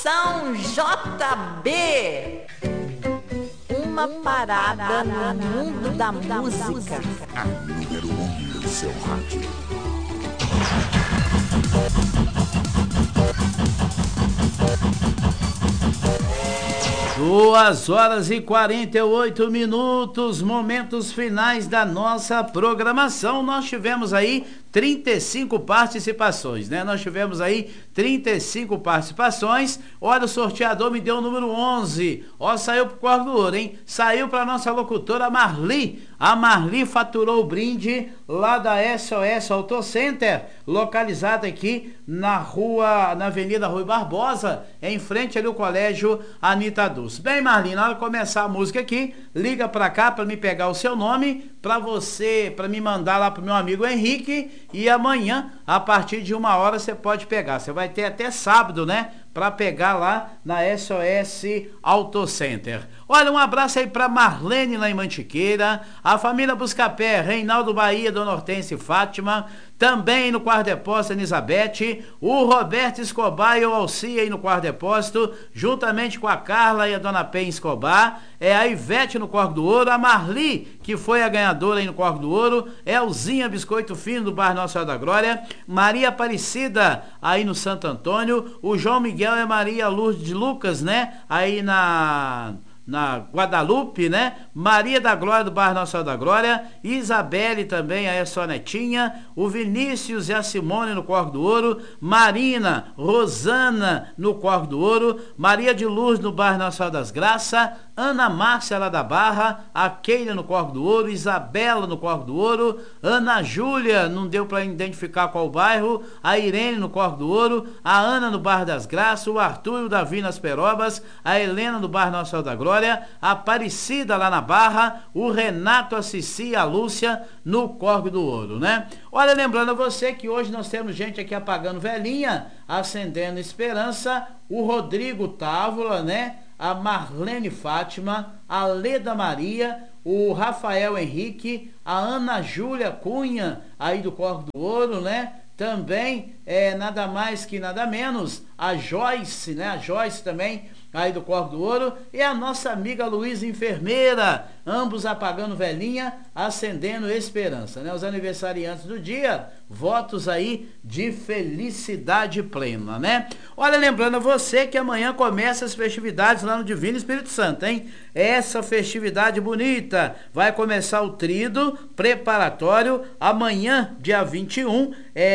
São JB, uma parada no mundo da música. A número 1 do seu rádio. 2h48, momentos finais da nossa programação. Nós tivemos aí 35 participações, né? Nós tivemos aí 35 participações. Olha, o sorteador me deu o número 11. Ó, saiu pro Corvo do Ouro, hein? Saiu pra nossa locutora Marli. A Marli faturou o brinde lá da SOS Auto Center, localizada aqui na Avenida Rui Barbosa, em frente ali ao Colégio Anita Dulce. Bem, Marli, na hora de começar a música aqui, liga pra cá pra me pegar o seu nome, pra me mandar lá pro meu amigo Henrique, e amanhã, a partir de 1h, você pode pegar. Você vai ter até sábado, né? Para pegar lá na SOS Auto Center. Olha, um abraço aí para Marlene lá em Mantiqueira, a família Buscapé, Reinaldo Bahia, Dona Hortência e Fátima, também no quarto depósito Elizabeth, o Roberto Escobar e o Alci aí no quarto depósito, juntamente com a Carla e a Dona Pen Escobar, a Ivete no Corvo do Ouro, a Marli, que foi a ganhadora aí no Corvo do Ouro, Elzinha Biscoito Fino do bairro Nossa Senhora da Glória, Maria Aparecida aí no Santo Antônio, o João Miguel e a Maria Lourdes de Lucas, né, aí na Guadalupe, né? Maria da Glória do bairro Nossa Senhora da Glória, Isabelle também, aí a sua netinha, o Vinícius e a Simone no Corvo do Ouro, Marina, Rosana no Corvo do Ouro, Maria de Luz no bairro Nossa Senhora das Graças, Ana Márcia lá da Barra, a Keila no Corvo do Ouro, Isabela no Corvo do Ouro, Ana Júlia, não deu para identificar qual bairro, a Irene no Corvo do Ouro, a Ana no bairro das Graças, o Arthur e o Davi nas Perobas, a Helena no bairro Nossa Senhora da Glória, a Aparecida lá na Barra, o Renato, a Cici e a Lúcia no Corvo do Ouro, né? Olha, lembrando a você que hoje nós temos gente aqui apagando velhinha, acendendo esperança, o Rodrigo Távola, né? A Marlene Fátima, a Leda Maria, o Rafael Henrique, a Ana Júlia Cunha, aí do Corvo do Ouro, né? Também, nada mais que nada menos, a Joyce, né? A Joyce também, aí do Corvo do Ouro, e a nossa amiga Luísa Enfermeira, ambos apagando velhinha, acendendo esperança, né? Os aniversariantes do dia, votos aí de felicidade plena, né? Olha, lembrando a você que amanhã começa as festividades lá no Divino Espírito Santo, hein? Essa festividade bonita, vai começar o tríduo preparatório amanhã, dia 21,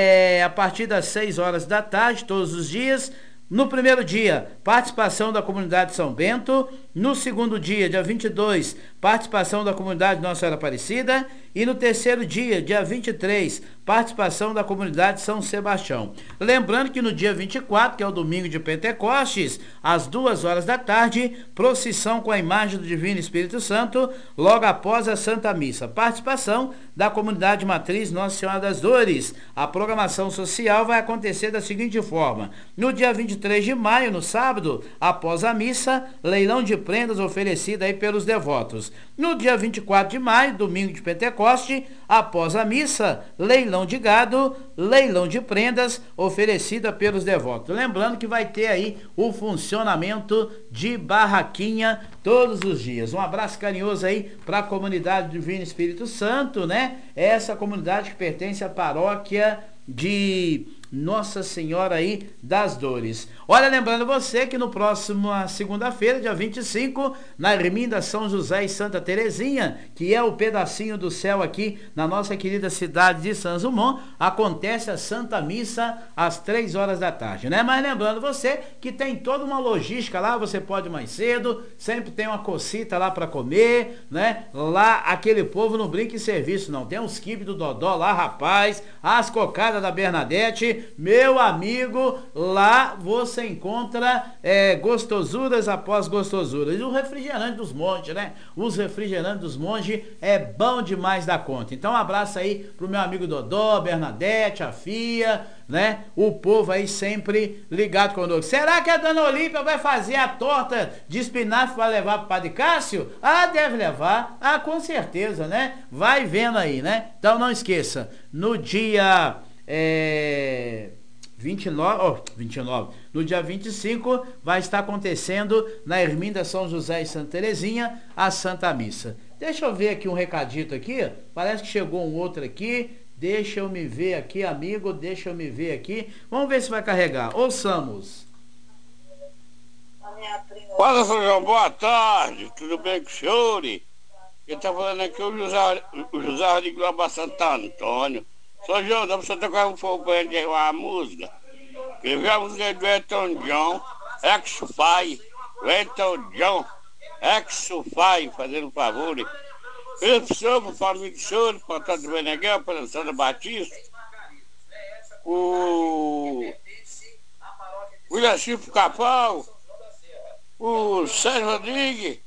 a partir das 6h da tarde, todos os dias. No primeiro dia, participação da comunidade São Bento. No segundo dia, dia 22, participação da comunidade Nossa Senhora Aparecida. E no terceiro dia, dia 23, participação da comunidade São Sebastião. Lembrando que no dia 24, que é o domingo de Pentecostes, às 2h da tarde, procissão com a imagem do Divino Espírito Santo, logo após a Santa Missa. Participação da comunidade matriz Nossa Senhora das Dores. A programação social vai acontecer da seguinte forma: no dia 23 de maio, no sábado, após a missa, leilão de prendas oferecida aí pelos devotos. No dia 24 de maio, domingo de Pentecoste, após a missa, leilão de gado, leilão de prendas oferecida pelos devotos. Lembrando que vai ter aí o funcionamento de barraquinha todos os dias. Um abraço carinhoso aí para a comunidade do Divino Espírito Santo, né? Essa comunidade que pertence à paróquia de Nossa Senhora aí das Dores. Olha, lembrando você que no próximo segunda-feira, dia 25, na Erminda São José e Santa Terezinha, que é o pedacinho do céu aqui na nossa querida cidade de São Zumon, acontece a Santa Missa às 3h da tarde, né? Mas lembrando você que tem toda uma logística lá, você pode ir mais cedo, sempre tem uma cocita lá para comer, né? Lá aquele povo não brinca em serviço não, tem uns quibes do Dodó lá, rapaz, as cocadas da Bernadette, meu amigo, lá você encontra gostosuras após gostosuras. E o refrigerante dos monges, né? Os refrigerantes dos monges é bom demais da conta. Então um abraço aí pro meu amigo Dodó, Bernadette, a Fia, né? O povo aí sempre ligado conosco. Será que a Dona Olímpia vai fazer a torta de espinafre para levar pro Padre Cássio? Ah, deve levar. Ah, com certeza, né? Vai vendo aí, né? Então não esqueça, no dia 29, no dia 25, vai estar acontecendo na Erminda São José e Santa Terezinha, a Santa Missa. Deixa eu ver aqui um recadito aqui, parece que chegou um outro aqui, deixa eu me ver aqui, amigo, deixa eu me ver aqui, vamos ver se vai carregar, ouçamos. Fala, São João, boa tarde, tudo bem com o senhor? Quem está falando aqui é o José Rodrigo Loba Santo Antônio. São João, dá para você tocar um fogo para gente uma música? Escreveu a música do Elton John, Ex-Fai, Elton John, Ex-Fai, fazendo um favor. Feliz para o senhor, para a família do senhor, para o Antônio Beneguel, para a Santa Batista, o William Chico Capão, o Sérgio Rodrigues,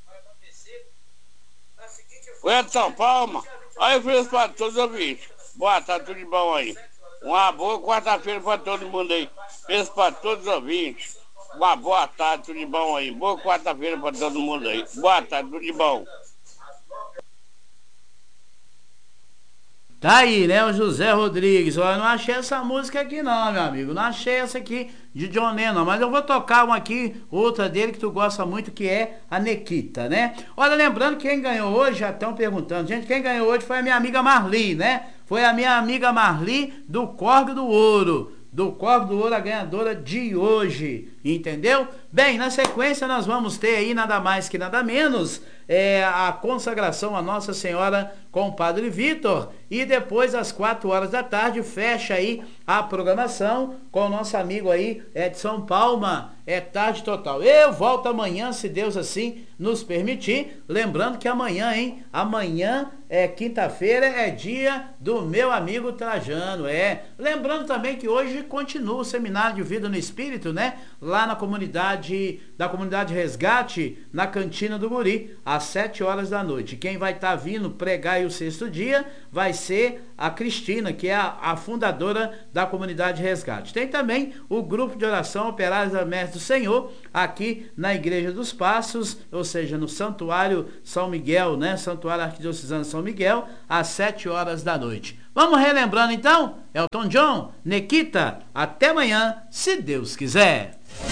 o Edson Palma. Aí eu fiz para todos os ouvintes. Boa tarde, tudo de bom aí. Uma boa quarta-feira para todo mundo aí. Fiz para todos os ouvintes. Uma boa tarde, tudo de bom aí. Boa quarta-feira para todo mundo aí. Boa tarde, tudo de bom. Tá aí, né, o José Rodrigues. Olha, não achei essa música aqui não, meu amigo. Não achei essa aqui de John Lennon, mas eu vou tocar uma aqui, outra dele que tu gosta muito, que é a Nequita, né? Olha, lembrando que quem ganhou hoje, já estão perguntando, gente, quem ganhou hoje foi a minha amiga Marli, né? Foi a minha amiga Marli do Corgo do Ouro. Do Corgo do Ouro, a ganhadora de hoje, entendeu? Bem, na sequência nós vamos ter aí nada mais que nada menos a consagração a Nossa Senhora com o Padre Vitor, e depois às 4 horas da tarde fecha aí a programação com o nosso amigo aí Edson Palma, tarde total. Eu volto amanhã, se Deus assim nos permitir, lembrando que amanhã, quinta-feira, é dia do meu amigo Trajano, lembrando também que hoje continua o Seminário de Vida no Espírito, né, lá na comunidade Resgate, na Cantina do Guri, às 7 horas da noite. Quem vai estar vindo pregar aí o 6º dia vai ser a Cristina, que é a fundadora da comunidade Resgate. Tem também o grupo de oração Operários da Mestre do Senhor, aqui na Igreja dos Passos, ou seja, no Santuário São Miguel, né? Santuário Arquidiocesano São Miguel, às 7 horas da noite. Vamos relembrando então? Elton John, Nequita, até amanhã, se Deus quiser.